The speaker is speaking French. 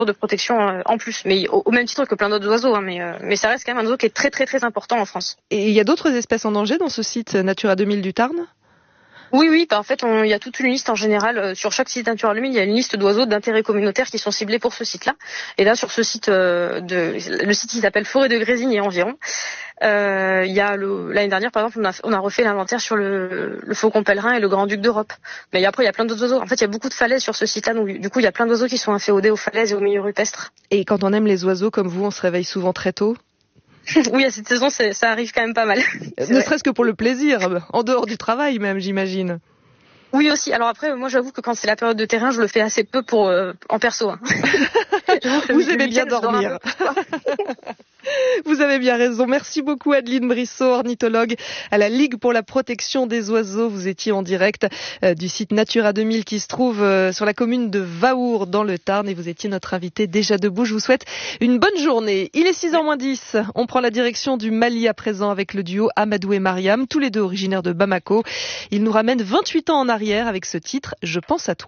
de protection en plus, mais au même titre que plein d'autres oiseaux, hein, mais ça reste quand même un oiseau qui est très très très important en France. Et il y a d'autres espèces en danger dans ce site Natura 2000 du Tarn ? Oui, en fait, il y a toute une liste en général. Sur chaque site Natura 2000, il y a une liste d'oiseaux d'intérêt communautaire qui sont ciblés pour ce site-là. Et là, sur ce site, le site qui s'appelle Forêt de Grésines et environ, il y a l'année dernière, par exemple, on a refait l'inventaire sur le faucon pèlerin et le grand-duc d'Europe. Mais après, il y a plein d'autres oiseaux. En fait, il y a beaucoup de falaises sur ce site-là, donc du coup, il y a plein d'oiseaux qui sont inféodés aux falaises et aux milieux rupestres. Et quand on aime les oiseaux comme vous, on se réveille souvent très tôt ? Oui, à cette saison, ça arrive quand même pas mal. Ne serait-ce que pour le plaisir, en dehors du travail même, j'imagine. Oui aussi. Alors après, moi j'avoue que quand c'est la période de terrain, je le fais assez peu en perso. Hein. Vous aimez bien dormir. Vous avez bien raison. Merci beaucoup Adeline Brissot, ornithologue à la Ligue pour la protection des oiseaux. Vous étiez en direct du site Natura 2000 qui se trouve sur la commune de Vaour dans le Tarn et vous étiez notre invité déjà debout. Je vous souhaite une bonne journée. Il est 6h moins 10. On prend la direction du Mali à présent avec le duo Amadou et Mariam, tous les deux originaires de Bamako. Ils nous ramènent 28 ans en arrière avec ce titre « Je pense à toi ».